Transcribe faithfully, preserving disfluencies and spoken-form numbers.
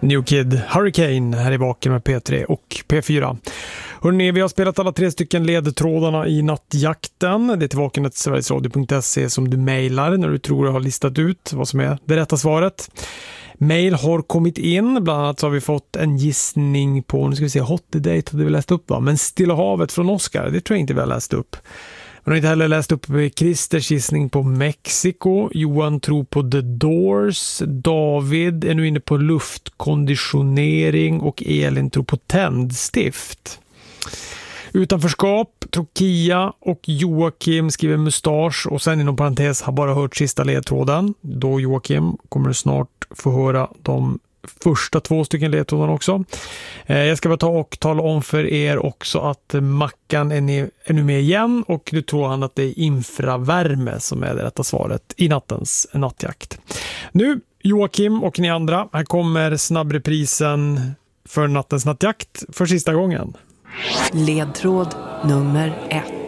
New Kid Hurricane här i baken med P tre och P fyra. Hörrni, vi har spelat alla tre stycken ledtrådarna i nattjakten. Det är tillvakenet sverigesradio punkt se som du mejlar när du tror du har listat ut vad som är det rätta svaret. Mail har kommit in, bland annat så har vi fått en gissning på, nu ska vi se, Hot Date hade vi läst upp va? Men Stilla havet från Oscar, det tror jag inte vi har läst upp. Man har inte heller läst upp Christers gissning på Mexiko. Johan tror på The Doors. David är nu inne på luftkonditionering och Elin tror på tändstift. Utanförskap tror Kia och Joakim skriver mustasch och sen inom parentes har bara hört sista ledtråden. Då Joakim kommer du snart få höra de första två stycken ledtrådarna också. Eh, jag ska bara ta och tala om för er också att Mackan är, ni, är nu med igen och nu tror han att det är infravärme som är det rätta svaret i nattens nattjakt. Nu Joakim och ni andra, här kommer snabbreprisen för nattens nattjakt för sista gången. Ledtråd nummer ett.